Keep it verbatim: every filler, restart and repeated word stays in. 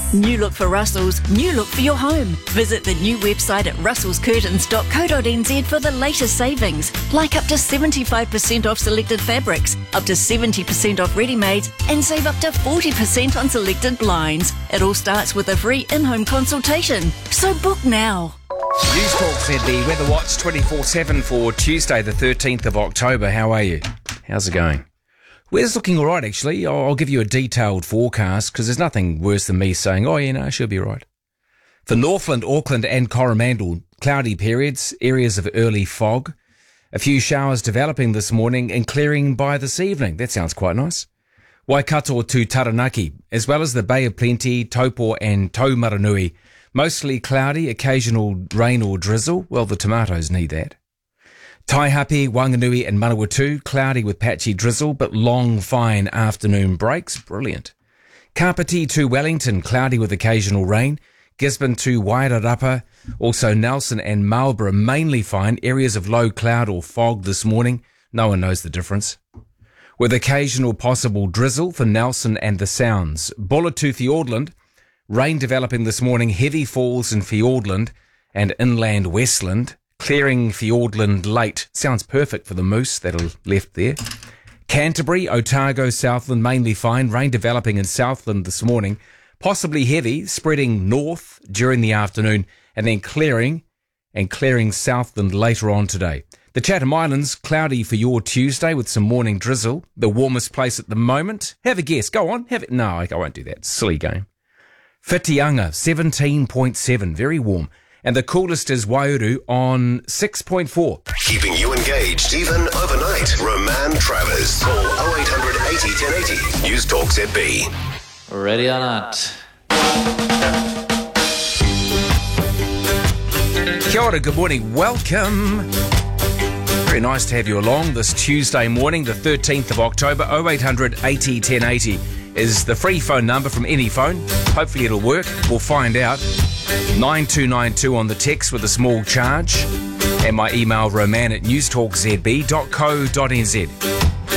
New look for Russell's, new look for your home. Visit the new website at russells curtains dot co dot n z for the latest savings, like up to seventy-five percent off selected fabrics, up to seventy percent off ready-mades, and save up to forty percent on selected blinds. It all starts with a free in-home consultation. So book now. News Talk Z B Weather Watch twenty-four seven for Tuesday the thirteenth of October. How are you? How's it going? Weather's looking all right, actually. I'll give you a detailed forecast because there's nothing worse than me saying, oh, you know, she'll be right. For Northland, Auckland and Coromandel, cloudy periods, areas of early fog. A few showers developing this morning and clearing by this evening. That sounds quite nice. Waikato to Taranaki, as well as the Bay of Plenty, Taupo and Taumaranui. Mostly cloudy, occasional rain or drizzle. Well, the tomatoes need that. Taihape, Wanganui and Manawatu, cloudy with patchy drizzle, but long, fine afternoon breaks. Brilliant. Kapiti to Wellington, cloudy with occasional rain. Gisborne to Wairarapa, also Nelson and Marlborough, mainly fine. Areas of low cloud or fog this morning. No one knows the difference. With occasional possible drizzle for Nelson and the Sounds. Bulla to Fiordland, rain developing this morning. Heavy falls in Fiordland and inland Westland. Clearing Fiordland late. Sounds perfect for the moose that are left there. Canterbury, Otago, Southland, mainly fine. Rain developing in Southland this morning. Possibly heavy, spreading north during the afternoon and then clearing and clearing Southland later on today. The Chatham Islands, cloudy for your Tuesday with some morning drizzle. The warmest place at the moment. Have a guess. Go on. Have it. No, I won't do that. Silly game. Whitianga, seventeen point seven. Very warm. And the coolest is Waiouru on six point four. Keeping you engaged even overnight. Roman Travers. Call oh eight hundred eighty ten eighty. News Talk Z B. Ready or not. Kia ora, good morning. Welcome. Very nice to have you along this Tuesday morning, the thirteenth of October. oh eight hundred eighty ten eighty is the free phone number from any phone. Hopefully it'll work. We'll find out. nine two nine two on the text with a small charge. And my email, roman at news talk z b dot co dot n z.